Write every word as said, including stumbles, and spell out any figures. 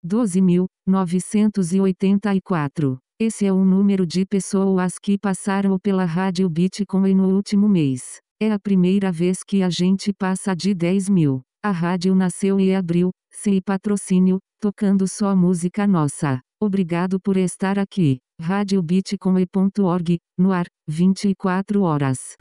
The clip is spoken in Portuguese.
doze mil, novecentos e oitenta e quatro. Esse é o número de pessoas que passaram pela Rádio Bitcoin no último mês. É a primeira vez que a gente passa de dez mil. A rádio nasceu e abriu, sem patrocínio, tocando só música nossa. Obrigado por estar aqui. rádio bitcoin ponto org, no ar, vinte e quatro horas.